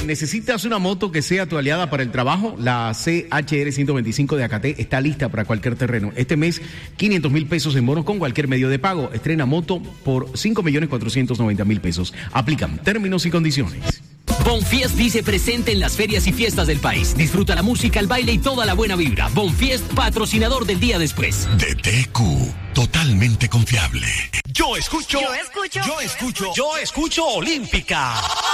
¿Necesitas una moto que sea tu aliada para el trabajo? La CHR 125 de Acaté está lista para cualquier terreno. Este mes, 500,000 pesos en bonos con cualquier medio de pago. Estrena moto por 5,490,000 pesos. Aplican términos y condiciones. Bonfiest dice presente en las ferias y fiestas del país. Disfruta la música, el baile y toda la buena vibra. Bonfiest, patrocinador del día después. DTQ, totalmente confiable. Yo escucho Olímpica.